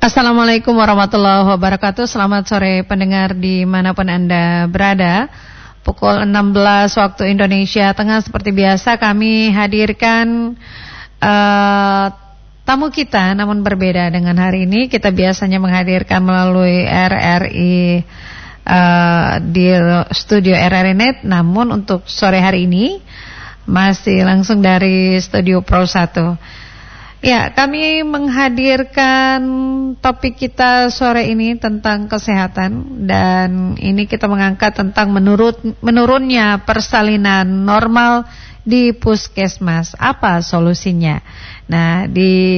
Assalamualaikum warahmatullahi wabarakatuh. Selamat sore pendengar dimanapun Anda berada. Pukul 16 waktu Indonesia Tengah, seperti biasa kami hadirkan tamu kita, namun berbeda dengan hari ini. Kita biasanya menghadirkan melalui RRI di studio RRI Net, namun untuk sore hari ini masih langsung dari studio Pro 1. Ya, kami menghadirkan topik kita sore ini tentang kesehatan, dan ini kita mengangkat tentang menurunnya persalinan normal di puskesmas. Apa solusinya? Nah,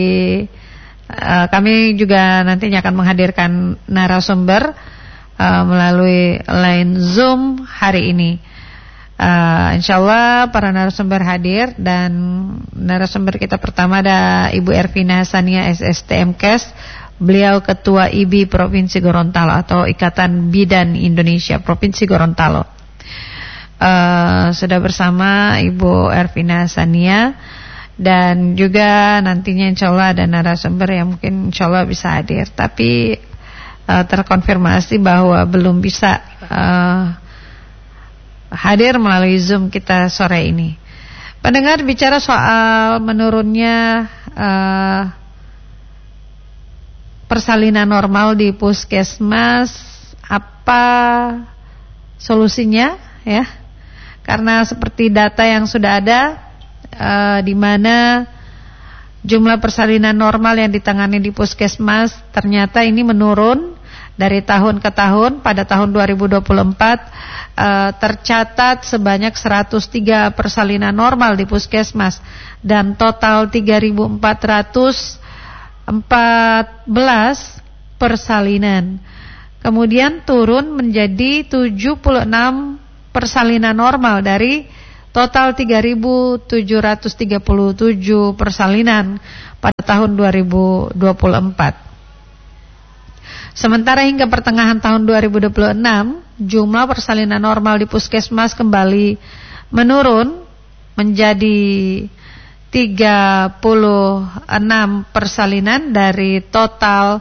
kami juga nantinya akan menghadirkan narasumber melalui line Zoom hari ini. InsyaAllah para narasumber hadir, dan narasumber kita pertama ada Ibu Ervina Hassania SSTMKes. Beliau Ketua IBI Provinsi Gorontalo atau Ikatan Bidan Indonesia Provinsi Gorontalo. Sudah bersama Ibu Ervina Hassania, dan juga nantinya InsyaAllah ada narasumber yang mungkin InsyaAllah bisa hadir, tapi terkonfirmasi bahwa belum bisa hadir melalui Zoom kita sore ini. Pendengar, bicara soal menurunnya persalinan normal di puskesmas, apa solusinya ya? Karena seperti data yang sudah ada, di mana jumlah persalinan normal yang ditangani di puskesmas ternyata ini menurun dari tahun ke tahun. Pada tahun 2024 tercatat sebanyak 103 persalinan normal di puskesmas, dan total 3.414 persalinan. Kemudian turun menjadi 76 persalinan normal dari total 3.737 persalinan pada tahun 2024. Sementara hingga pertengahan tahun 2026, jumlah persalinan normal di puskesmas kembali menurun menjadi 36 persalinan dari total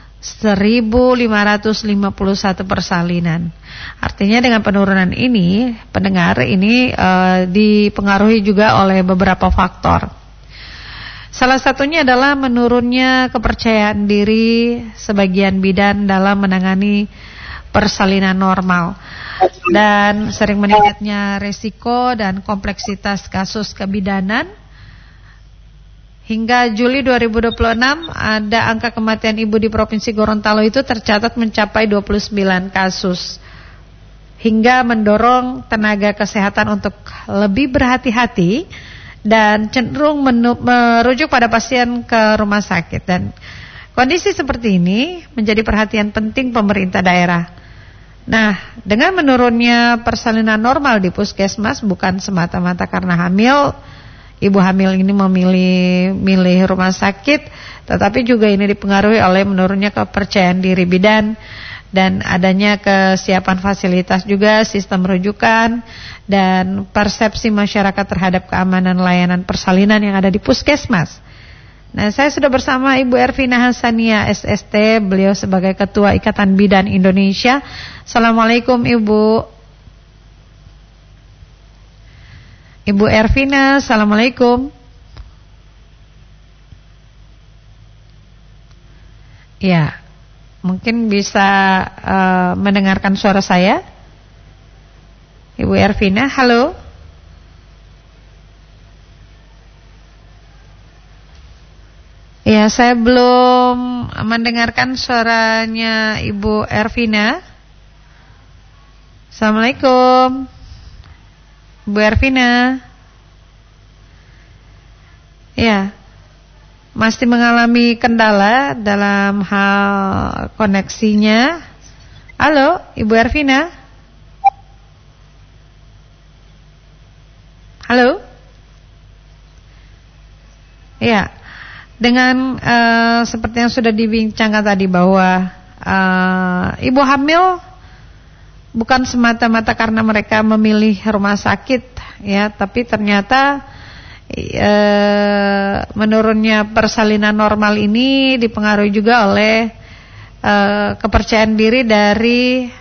1.551 persalinan. Artinya dengan penurunan ini, pendengar, ini dipengaruhi juga oleh beberapa faktor. Salah satunya adalah menurunnya kepercayaan diri sebagian bidan dalam menangani persalinan normal, dan sering meningkatnya resiko dan kompleksitas kasus kebidanan. Hingga Juli 2026 ada angka kematian ibu di Provinsi Gorontalo itu tercatat mencapai 29 kasus, hingga mendorong tenaga kesehatan untuk lebih berhati-hati dan cenderung merujuk pada pasien ke rumah sakit. Dan kondisi seperti ini menjadi perhatian penting pemerintah daerah. Nah, dengan menurunnya persalinan normal di puskesmas bukan semata-mata karena ibu hamil ini memilih rumah sakit, tetapi juga ini dipengaruhi oleh menurunnya kepercayaan diri bidan dan adanya kesiapan fasilitas juga, sistem rujukan, dan persepsi masyarakat terhadap keamanan layanan persalinan yang ada di puskesmas. Nah, saya sudah bersama Ibu Ervina Hassania SST, beliau sebagai Ketua Ikatan Bidan Indonesia. Assalamualaikum Ibu. Ibu Ervina, assalamualaikum. Ya, mungkin bisa mendengarkan suara saya, Ibu Ervina. Halo. Ya, saya belum mendengarkan suaranya Ibu Ervina. Assalamualaikum Bu Ervina. Ya, masih mengalami kendala dalam hal koneksinya. Halo, Ibu Ervina. Halo. Ya, dengan seperti yang sudah dibincangkan tadi bahwa ibu hamil bukan semata-mata karena mereka memilih rumah sakit, ya, tapi ternyata menurunnya persalinan normal ini dipengaruhi juga oleh kepercayaan diri dari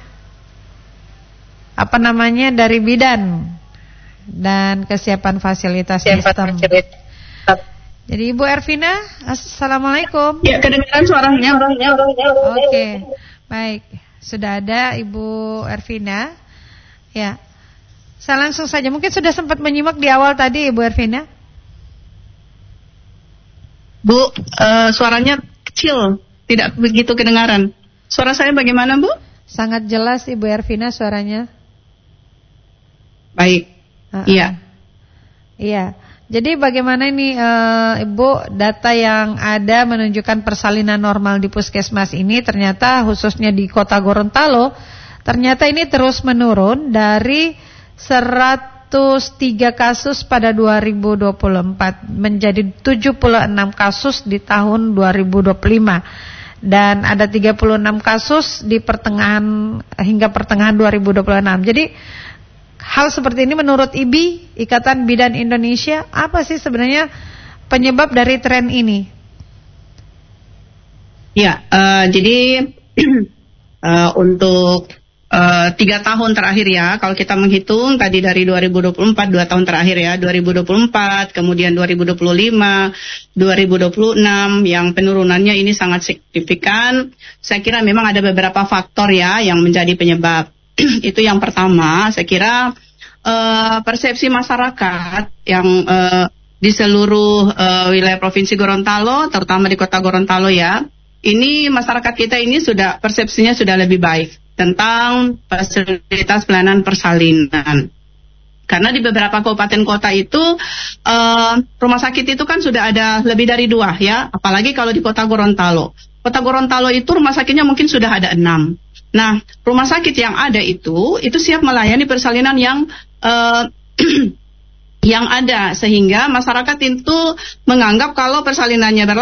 dari bidan dan kesiapan fasilitas sistem. Jadi Ibu Ervina, assalamualaikum. Ya, kedengaran suaranya. Oke, baik, sudah ada Ibu Ervina. Ya, saya langsung saja. Mungkin sudah sempat menyimak di awal tadi Ibu Ervina. Bu, suaranya kecil, tidak begitu kedengaran. Suara saya bagaimana, Bu? Sangat jelas Ibu Ervina suaranya. Baik. Iya. Iya. Jadi bagaimana ini Ibu, data yang ada menunjukkan persalinan normal di puskesmas ini ternyata khususnya di Kota Gorontalo ternyata ini terus menurun dari 103 kasus pada 2024 menjadi 76 kasus di tahun 2025 dan ada 36 kasus di hingga pertengahan 2026. Jadi hal seperti ini menurut IBI, Ikatan Bidan Indonesia, apa sih sebenarnya penyebab dari tren ini? Ya, jadi untuk 3 tahun terakhir ya, kalau kita menghitung tadi dari 2024, 2 tahun terakhir ya, 2024, kemudian 2025, 2026, yang penurunannya ini sangat signifikan. Saya kira memang ada beberapa faktor ya yang menjadi penyebab. Itu yang pertama, saya kira persepsi masyarakat yang di seluruh wilayah Provinsi Gorontalo, terutama di Kota Gorontalo ya, ini masyarakat kita ini persepsinya sudah lebih baik tentang fasilitas pelayanan persalinan. Karena di beberapa kabupaten kota itu rumah sakit itu kan sudah ada lebih dari 2 ya, apalagi kalau di Kota Gorontalo. Kota Gorontalo itu rumah sakitnya mungkin sudah ada 6. Nah, rumah sakit yang ada itu siap melayani persalinan yang yang ada, sehingga masyarakat itu menganggap kalau persalinannya